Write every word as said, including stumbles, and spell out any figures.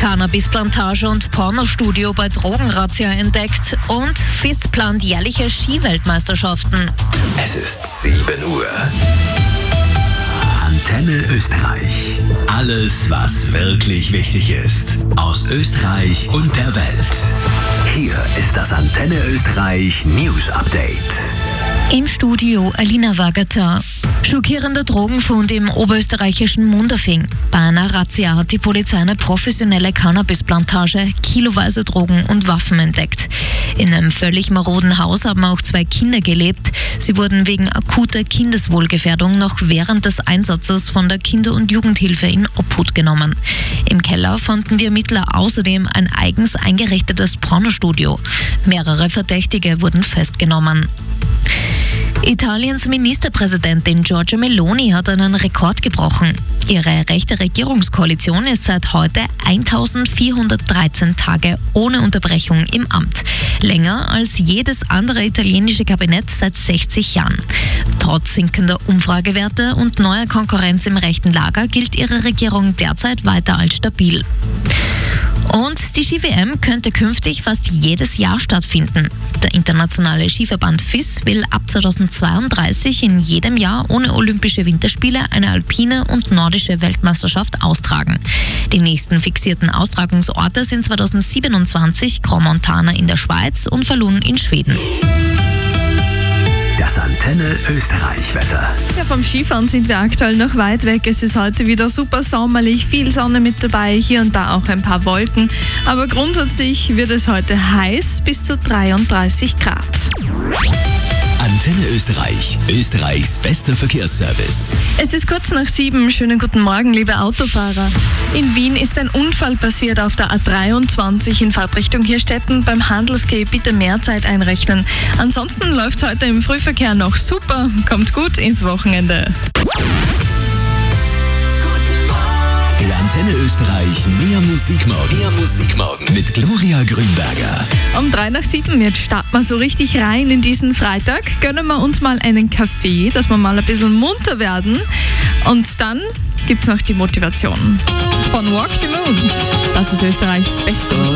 Cannabisplantage und Pornostudio bei Drogenrazzia entdeckt und F I S plant jährliche Skiweltmeisterschaften. Es ist sieben Uhr. Antenne Österreich. Alles, was wirklich wichtig ist. Aus Österreich und der Welt. Hier ist das Antenne Österreich News Update. Im Studio Alina Wagata. Schockierender Drogenfund im oberösterreichischen Munderfing. Bei einer Razzia hat die Polizei eine professionelle Cannabisplantage, kiloweise Drogen und Waffen entdeckt. In einem völlig maroden Haus haben auch zwei Kinder gelebt. Sie wurden wegen akuter Kindeswohlgefährdung noch während des Einsatzes von der Kinder- und Jugendhilfe in Obhut genommen. Im Keller fanden die Ermittler außerdem ein eigens eingerichtetes Pornostudio. Mehrere Verdächtige wurden festgenommen. Italiens Ministerpräsidentin Giorgia Meloni hat einen Rekord gebrochen. Ihre rechte Regierungskoalition ist seit heute eintausendvierhundertdreizehn Tage ohne Unterbrechung im Amt. Länger als jedes andere italienische Kabinett seit sechzig Jahren. Trotz sinkender Umfragewerte und neuer Konkurrenz im rechten Lager gilt ihre Regierung derzeit weiter als stabil. Und die Ski-W M könnte künftig fast jedes Jahr stattfinden. Der internationale Skiverband F I S will ab zweitausendzweiunddreißig in jedem Jahr ohne Olympische Winterspiele eine alpine und nordische Weltmeisterschaft austragen. Die nächsten fixierten Austragungsorte sind zweitausendsiebenundzwanzig Grand Montana in der Schweiz und Falun in Schweden. Das Antenne Österreich Wetter. Ja, vom Skifahren sind wir aktuell noch weit weg. Es ist heute wieder super sommerlich, viel Sonne mit dabei, hier und da auch ein paar Wolken. Aber grundsätzlich wird es heute heiß, bis zu dreiunddreißig Grad. Antenne Österreich, Österreichs bester Verkehrsservice. Es ist kurz nach sieben. Schönen guten Morgen, liebe Autofahrer. In Wien ist ein Unfall passiert auf der A dreiundzwanzig in Fahrtrichtung Hirstetten. Beim Handelsgeh bitte mehr Zeit einrechnen. Ansonsten läuft es heute im Frühverkehr noch super. Kommt gut ins Wochenende. Die Antenne Österreich mehr Musik morgen. Mehr Musik morgen mit Gloria Grünberger. Um drei nach sieben, jetzt starten wir so richtig rein in diesen Freitag. Gönnen wir uns mal einen Kaffee, dass wir mal ein bisschen munter werden. Und dann gibt es noch die Motivation von Walk the Moon. Das ist Österreichs Beste.